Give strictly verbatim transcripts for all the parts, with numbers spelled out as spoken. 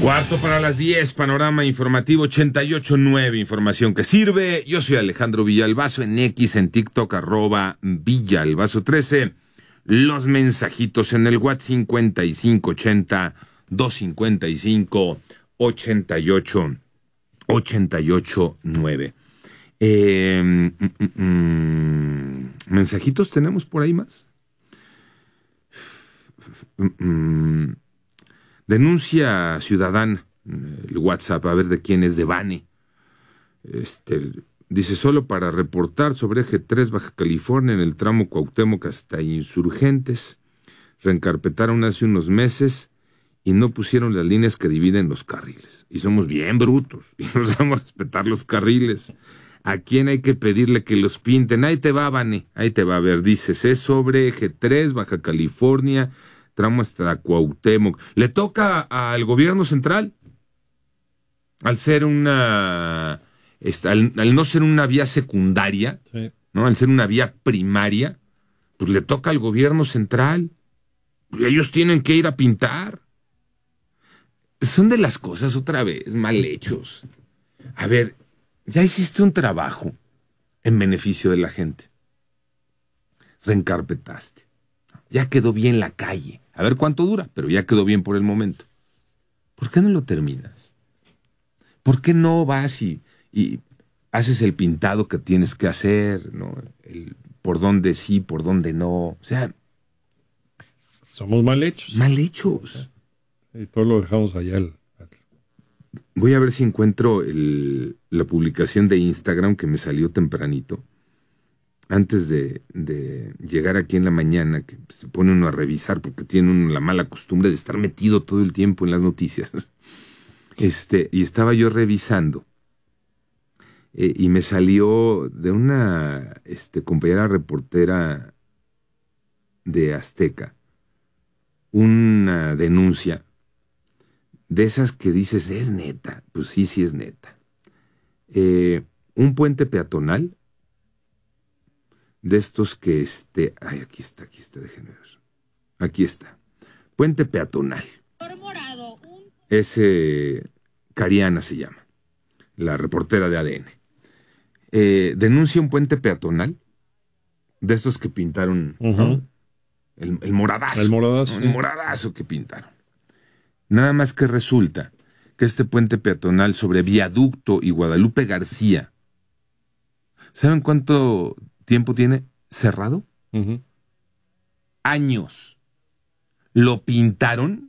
Cuarto para las diez, panorama informativo ochenta y ocho punto nueve, información que sirve. Yo soy Alejandro Villalbazo, en X, en TikTok, arroba Villalbazo trece. Los mensajitos en el WhatsApp cincuenta y cinco ochenta, doscientos cincuenta y cinco, ochenta y ocho, ochenta y ocho nueve. Eh, mm, mm, mm, ¿Mensajitos tenemos por ahí más? Mm, mm. Denuncia ciudadana, el WhatsApp, a ver de quién es, de Vane. Este, dice, solo para reportar sobre Eje tres Baja California en el tramo Cuauhtémoc hasta Insurgentes. Reencarpetaron hace unos meses y no pusieron las líneas que dividen los carriles. Y somos bien brutos y no sabemos respetar los carriles. ¿A quién hay que pedirle que los pinten? Ahí te va, Vane, ahí te va. A ver, dices, es sobre Eje tres Baja California, tramo hasta Cuauhtémoc. ¿Le toca al gobierno central? Al ser una... Al, al no ser una vía secundaria, sí, ¿no? Al ser una vía primaria, pues le toca al gobierno central. Ellos tienen que ir a pintar. Son de las cosas, otra vez, mal hechos. A ver, ya hiciste un trabajo en beneficio de la gente. Reencarpetaste. Ya quedó bien la calle. A ver cuánto dura, pero ya quedó bien por el momento. ¿Por qué no lo terminas? ¿Por qué no vas y, y haces el pintado que tienes que hacer, ¿no? El por dónde sí, por dónde no. O sea, somos mal hechos. Mal hechos. Y todo lo dejamos allá. Al, al... Voy a ver si encuentro el, la publicación de Instagram que me salió tempranito. Antes de, de llegar aquí en la mañana, que se pone uno a revisar porque tiene uno la mala costumbre de estar metido todo el tiempo en las noticias. Este, y estaba yo revisando eh, y me salió de una este, compañera reportera de Azteca una denuncia de esas que dices, ¿es neta? Pues sí, sí es neta. Eh, un puente peatonal de estos que, este... Ay, aquí está, aquí está, déjenme ver. Aquí está. Puente peatonal. Morado, un... Ese... Cariana se llama, la reportera de A D N. Eh, denuncia un puente peatonal de estos que pintaron, uh-huh, ¿no? El, el moradazo. El moradazo. ¿no? El moradazo que pintaron. Nada más que resulta que este puente peatonal sobre Viaducto y Guadalupe García, ¿saben cuánto tiempo tiene cerrado? Uh-huh. Años. Lo pintaron,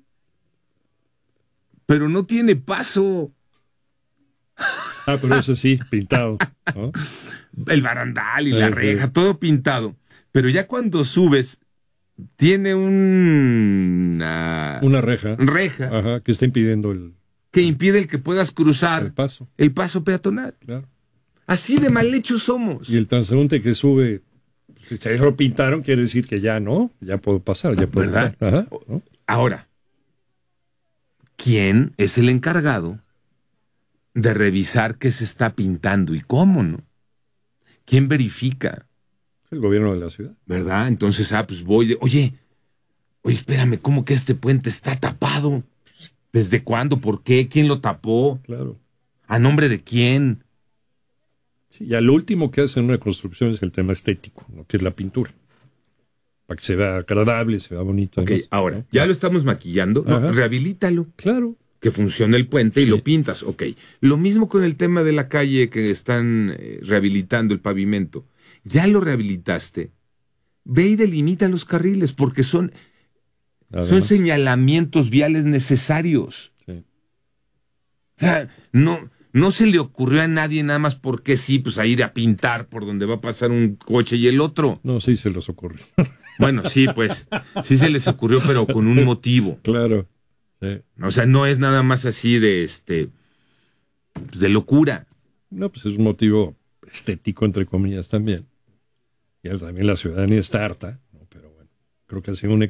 pero no tiene paso. Ah, pero eso sí, pintado, ¿no? El barandal y sí, la reja, sí, todo pintado. Pero ya cuando subes, tiene un... Uh, una reja. Reja. Ajá, que está impidiendo el... Que impide el que puedas cruzar. El paso. El paso peatonal. Claro. Así de mal hechos somos. Y el transeúnte que sube, si se lo pintaron, quiere decir que ya no, ya puedo pasar, ya puedo. ¿Verdad? Ajá, ¿no? Ahora, ¿quién es el encargado de revisar qué se está pintando y cómo, no? ¿Quién verifica? El gobierno de la ciudad. ¿Verdad? Entonces, ah, pues voy, de, oye, oye, espérame, ¿cómo que este puente está tapado? ¿Desde cuándo? ¿Por qué? ¿Quién lo tapó? Claro. ¿A nombre de quién? Sí, ya lo último que hace en una construcción es el tema estético, ¿no? Que es la pintura. Para que se vea agradable, se vea bonito. Ok, además, ahora, ¿no? ya lo estamos maquillando, no, rehabilítalo. Claro. Que funcione el puente, sí, y lo pintas, ok. Lo mismo con el tema de la calle que están eh, rehabilitando el pavimento. Ya lo rehabilitaste, ve y delimita los carriles, porque son, son señalamientos viales necesarios. Sí. O sea, no... No se le ocurrió a nadie nada más porque sí, pues a ir a pintar por donde va a pasar un coche y el otro. No, sí se les ocurrió. Bueno, sí, pues, sí se les ocurrió, pero con un motivo. Claro. Sí. O sea, no es nada más así de, este, pues de locura. No, pues es un motivo estético, entre comillas, también. Y también la ciudadanía está harta, ¿no? Pero bueno, creo que ha sido un